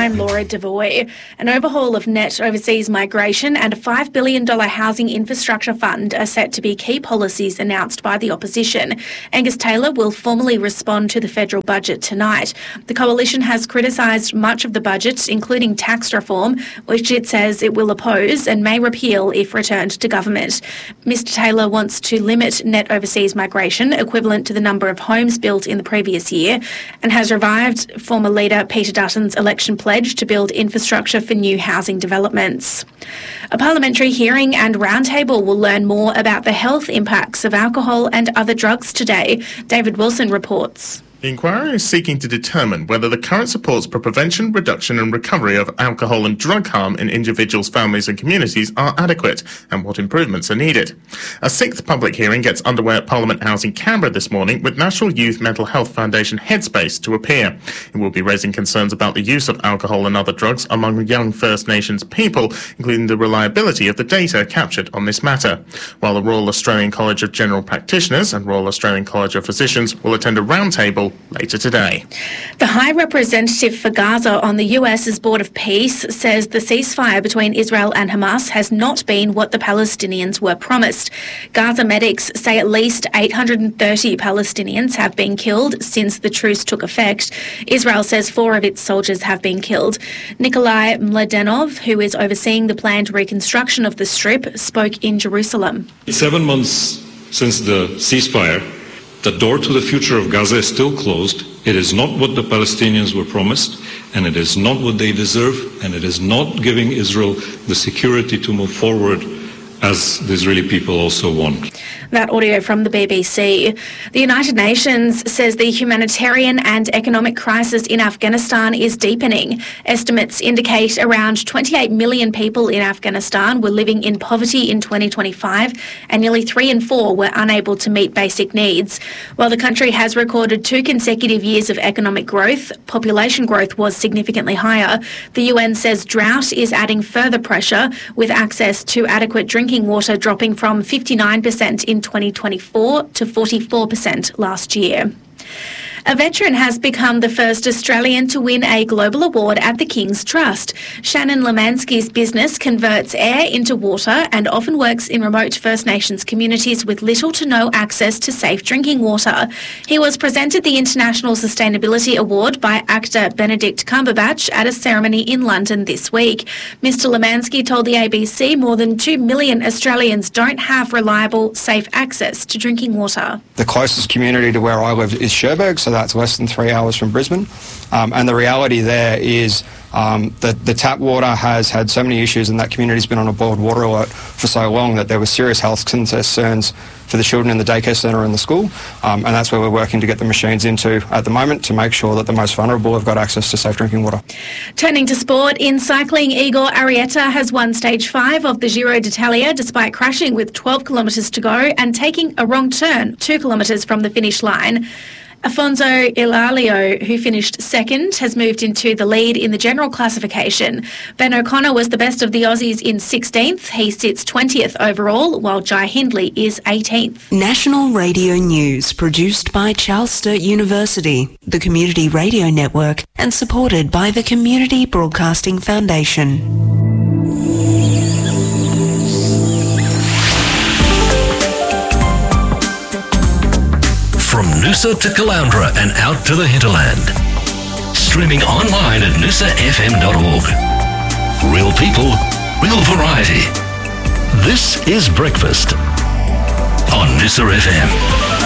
I'm Laura Devoy. An overhaul of net overseas migration and a $5 billion housing infrastructure fund are set to be key policies announced by the opposition. Angus Taylor will formally respond to the federal budget tonight. The coalition has criticised much of the budget, including tax reform, which it says it will oppose and may repeal if returned to government. Mr Taylor wants to limit net overseas migration, equivalent to the number of homes built in the previous year, and has revived former leader Peter Dutton's election pledge to build infrastructure for new housing developments. A parliamentary hearing and roundtable will learn more about the health impacts of alcohol and other drugs today. David Wilson reports. The inquiry is seeking to determine whether the current supports for prevention, reduction and recovery of alcohol and drug harm in individuals, families and communities are adequate and what improvements are needed. A sixth public hearing gets underway at Parliament House in Canberra this morning with National Youth Mental Health Foundation Headspace to appear. It will be raising concerns about the use of alcohol and other drugs among young First Nations people, including the reliability of the data captured on this matter. While the Royal Australian College of General Practitioners and Royal Australian College of Physicians will attend a roundtable later today. The High Representative for Gaza on the US's Board of Peace says the ceasefire between Israel and Hamas has not been what the Palestinians were promised. Gaza medics say at least 830 Palestinians have been killed since the truce took effect. Israel says 4 of its soldiers have been killed. Nikolai Mladenov, who is overseeing the planned reconstruction of the Strip, spoke in Jerusalem. 7 months since the ceasefire, the door to the future of Gaza is still closed. It is not what the Palestinians were promised, and it is not what they deserve, and it is not giving Israel the security to move forward as the Israeli people also want. That audio from the BBC. The United Nations says the humanitarian and economic crisis in Afghanistan is deepening. Estimates indicate around 28 million people in Afghanistan were living in poverty in 2025, and nearly 3 in 4 were unable to meet basic needs. While the country has recorded 2 consecutive years of economic growth, population growth was significantly higher. The UN says drought is adding further pressure, with access to adequate drinking water dropping from 59% in 2024 to 44% last year. A veteran has become the first Australian to win a global award at the King's Trust. Shannon Lemansky's business converts air into water and often works in remote First Nations communities with little to no access to safe drinking water. He was presented the International Sustainability Award by actor Benedict Cumberbatch at a ceremony in London this week. Mr Lemansky told the ABC more than 2 million Australians don't have reliable, safe access to drinking water. The closest community to where I live is Cherbourg, so that's less than 3 hours from Brisbane. And the reality there is that the tap water has had so many issues, and that community's been on a boiled water alert for so long that there were serious health concerns for the children in the daycare centre and the school. And that's where we're working to get the machines into at the moment to make sure that the most vulnerable have got access to safe drinking water. Turning to sport, in cycling, Igor Arrieta has won Stage 5 of the Giro d'Italia despite crashing with 12 kilometres to go and taking a wrong turn 2 kilometres from the finish line. Afonso Ilalio, who finished second, has moved into the lead in the general classification. Ben O'Connor was the best of the Aussies in 16th. He sits 20th overall, while Jai Hindley is 18th. National Radio News, produced by Charles Sturt University, the Community Radio Network, and supported by the Community Broadcasting Foundation. From Noosa to Caloundra and out to the hinterland. Streaming online at noosafm.org. Real people, real variety. This is Breakfast on Noosa FM.